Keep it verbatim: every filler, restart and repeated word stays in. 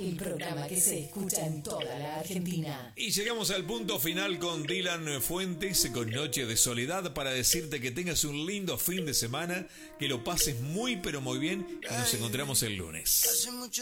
el programa que se escucha en toda la Argentina. Y llegamos al punto final con Dylan Fuentes, con Noche de Soledad, para decirte que tengas un lindo fin de semana, que lo pases muy pero muy bien y nos encontramos el lunes.